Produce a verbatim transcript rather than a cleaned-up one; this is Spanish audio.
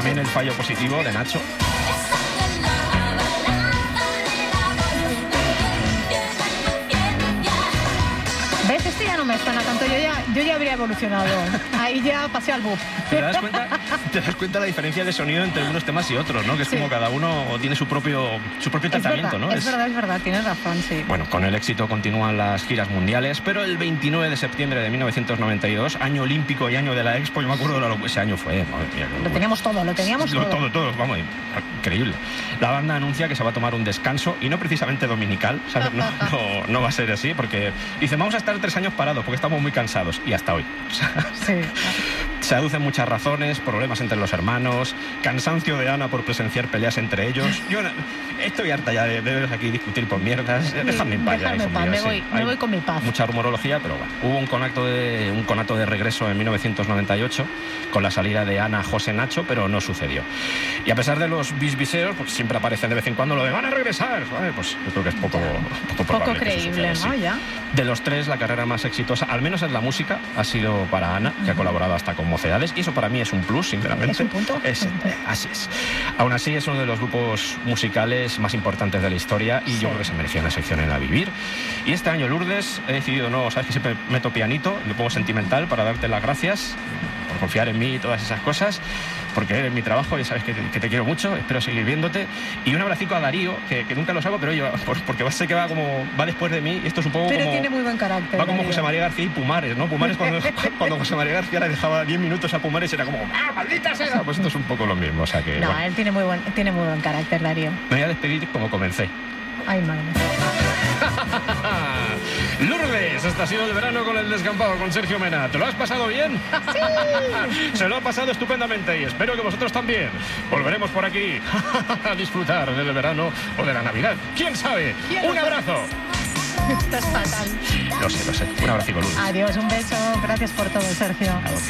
También el fallo positivo de Nacho. ¿Ves? Este ya no me suena tanto. Yo ya, yo ya habría evolucionado. Ahí ya pasé al buf. ¿Te das cuenta? ¿Te das cuenta la diferencia de sonido entre unos temas y otros, ¿no? Que es Sí. como cada uno tiene su propio, su propio Es tratamiento, verdad, ¿no? es verdad, es verdad, tienes razón, sí. Bueno, con el éxito continúan las giras mundiales, pero el veintinueve de septiembre de mil novecientos noventa y dos, año olímpico y año de la Expo, yo me acuerdo de lo que ese año fue. Madre mía, Lo teníamos todo, lo teníamos Lo- todo. todo, todo, vamos, increíble. La banda anuncia que se va a tomar un descanso y no precisamente dominical, ¿sabes? No, no, no va a ser así, porque dice, vamos a estar tres años parados porque estamos muy cansados, y hasta hoy. O sea, Sí. se aducen muchas razones, problemas entre los hermanos, cansancio de Ana por presenciar peleas entre ellos. Yo na- estoy harta ya de, de veros aquí discutir por mierdas. Déjame en paz, ya, Déjame en hijo paz, mío, me sí. voy- me Hay voy con mi paz. Mucha rumorología, pero bueno. Hubo un conato de, un conato de regreso en mil novecientos noventa y ocho con la salida de Ana, José, Nacho, pero no sucedió. Y a pesar de los bisbiseos, porque siempre aparecen de vez en cuando lo de van a regresar, ¿vale? Pues yo creo que es poco, poco probable Poco que eso creíble, suceda, ¿no? sí. Ya. De los tres, la carrera más exitosa, al menos en la música, ha sido para Ana, que ha colaborado hasta con Mocedades, y eso para mí es un plus, sinceramente. ¿Es un punto? Es, eh, así es. Aún así, es uno de los grupos musicales más importantes de la historia y Sí. yo creo que se merecía una sección en A Vivir. Y este año, Lourdes, he decidido, no, sabes que siempre meto pianito, me pongo sentimental para darte las gracias por confiar en mí y todas esas cosas, porque eres mi trabajo y sabes que te, que te quiero mucho, espero seguir viéndote. Y un abracico a Darío, que, que nunca los hago, pero yo, por- porque sé que va como va después de mí, y esto es un poco Pero como... tiene muy buen carácter. Va como Darío. José María García y Pumares, ¿no? Pumares cuando, cuando José María García le dejaba diez minutos a Pumares era como ¡ah, maldita sea! Pues esto es un poco lo mismo, o sea que... No, bueno. él tiene muy buen, tiene muy buen carácter, Darío. Me voy a despedir como comencé. Ay, madre. Lourdes, este ha sido el verano con el descampado con Sergio Mena. ¿Te lo has pasado bien? Sí. Se lo ha pasado estupendamente y espero que vosotros también. Volveremos por aquí a disfrutar del verano o de la Navidad. ¿Quién sabe? ¿Quién Un lo abrazo. Estás fatal. Lo sé, lo sé. Un abrazo, Lourdes. Adiós, un beso. Gracias por todo, Sergio. Adiós.